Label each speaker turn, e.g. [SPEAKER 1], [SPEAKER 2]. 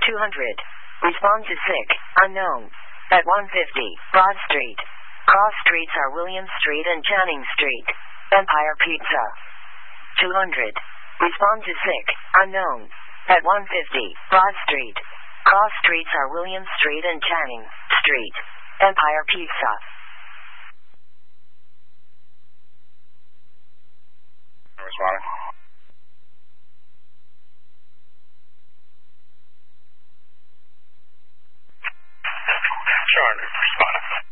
[SPEAKER 1] 200. Respond to sick, unknown. At 150, Broad Street. Cross streets are William Street and Channing Street. Empire Pizza. 200. Respond to sick, unknown. At 150, Broad Street. Cross streets are William Street and Channing Street. Empire Pizza.
[SPEAKER 2] Responding. Sure, responding.